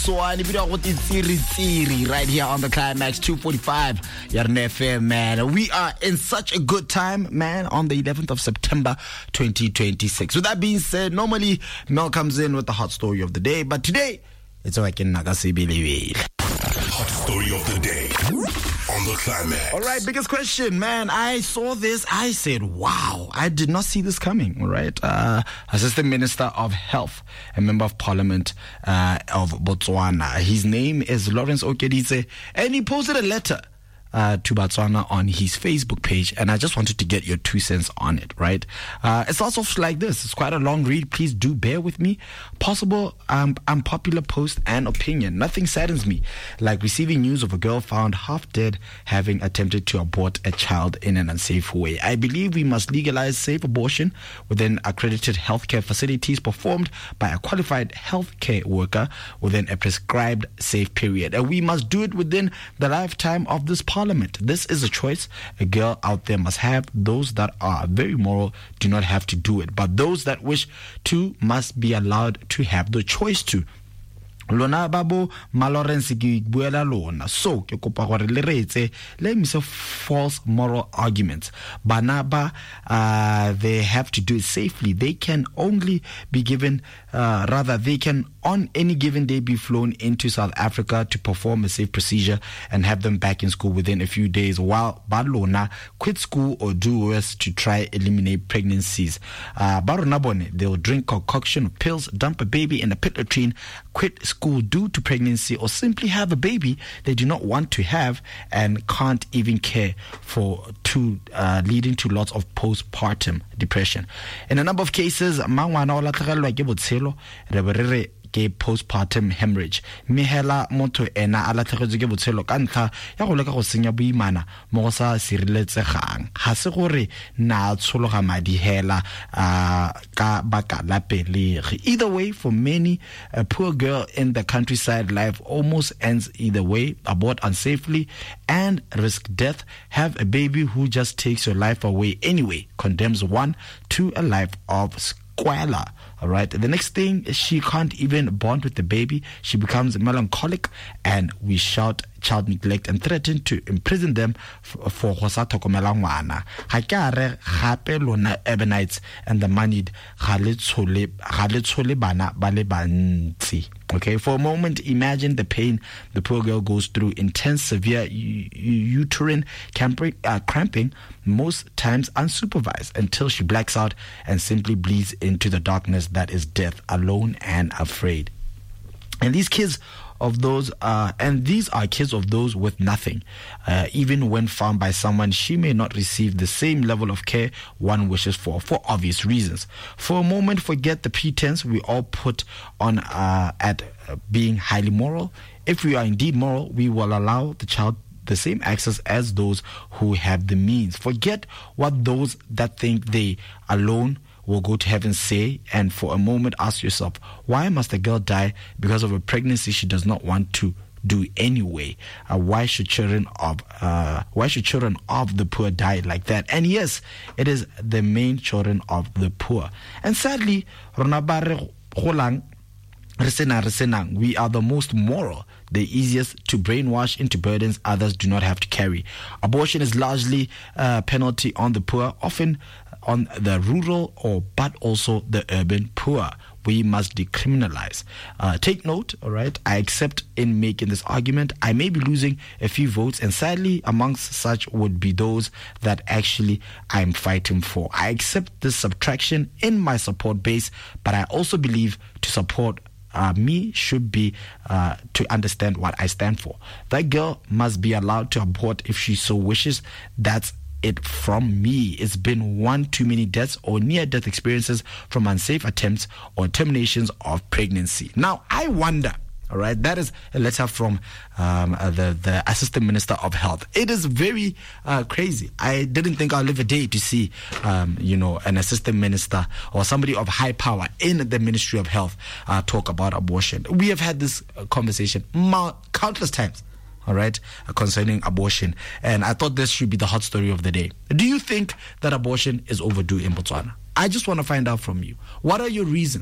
this one. If you don't want it, Tsiri right here on the Climax 245 Yarn FM, man. We are in such a good time, man, on the 11th of September 2026. With that being said, normally Mel comes in with the hot story of the day, but today it's like in Nagasibi. Hot story of the day on the Climax. All right, biggest question, man. I saw this. I said, wow, I did not see this coming. All right. Assistant Minister of Health, a member of Parliament of Botswana. His name is Lawrence Okeditse, and he posted a letter to Botswana on his Facebook page, and I just wanted to get your 2 cents on it, right? It starts off like this. It's quite a long read. Please do bear with me. Possible unpopular post and opinion. Nothing saddens me like receiving news of a girl found half dead having attempted to abort a child in an unsafe way. I believe we must legalize safe abortion within accredited healthcare facilities performed by a qualified healthcare worker within a prescribed safe period. And we must do it within the lifetime of this Parliament. This is a choice a girl out there must have. Those that are very moral do not have to do it, but those that wish to must be allowed to have the choice to. Lona babo Lawrence ki buela lona so ke kopa gore le retse let me say false moral arguments banaba they have to do it safely. They can only be given they can on any given day be flown into South Africa to perform a safe procedure and have them back in school within a few days, while Barlona quit school or do worse to try eliminate pregnancies. Barona they'll drink concoction of pills, dump a baby in a pit latrine, quit school due to pregnancy, or simply have a baby they do not want to have and can't even care for, leading to lots of postpartum depression. In a number of cases, ke postpartum hemorrhage mehela motho ena a latlhegetswe ke botshelo ka ntlha ya go leka go senya boimana mo go sa sireletsegang. Ga se gore na tshologa madi hela ka baka la pelegi. Either way, for many, a poor girl in the countryside, life almost ends either way: abort unsafely and risk death, have a baby who just takes your life away anyway, condemns one to a life of squalor. All right. The next thing, she can't even bond with the baby. She becomes melancholic, and we shout child neglect and threaten to imprison them for go sa tlhokomela ngwana. Ga ke a re gape lona Urbanites and the moneyed ga le tshole bana ba le bantsi. Okay, for a moment, imagine the pain the poor girl goes through: intense, severe uterine cramping, most times unsupervised, until she blacks out and simply bleeds into the darkness that is death, alone and afraid. And these kids of those, these are kids of those with nothing. Even when found by someone, she may not receive the same level of care one wishes for obvious reasons. For a moment, forget the pretense we all put on at being highly moral. If we are indeed moral, we will allow the child the same access as those who have the means. Forget what those that think they alone will go to heaven say, and for a moment ask yourself, why must a girl die because of a pregnancy she does not want to do anyway? Why should children of the poor die like that? And yes, it is the main children of the poor. And sadly, we are the most moral, the easiest to brainwash into burdens others do not have to carry. Abortion is largely a penalty on the poor, often on the rural but also the urban poor. We must decriminalize. Take note, all right? I accept in making this argument, I may be losing a few votes, and sadly, amongst such would be those that actually I'm fighting for. I accept this subtraction in my support base, but I also believe to support me should be to understand what I stand for. That girl must be allowed to abort if she so wishes. That's it from me. It's been one too many deaths or near-death experiences from unsafe attempts or terminations of pregnancy. Now, I wonder, all right, that is a letter from the Assistant Minister of Health. It is very crazy. I didn't think I'll live a day to see, an Assistant Minister or somebody of high power in the Ministry of Health talk about abortion. We have had this conversation countless times. All right, concerning abortion. And I thought this should be the hot story of the day. Do you think that abortion is overdue in Botswana? I just want to find out from you. What are your reasons?